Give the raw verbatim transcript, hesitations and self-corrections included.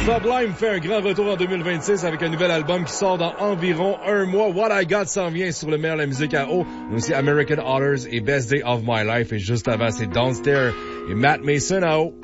Sublime fait un grand retour en deux mille vingt-six avec un nouvel album qui sort dans environ un mois. What I Got s'en vient sur le meilleur de la musique à eau. Mais aussi American Authors et Best Day of My Life. Et juste avant, c'est Don't Stare et Matt Mason à eau.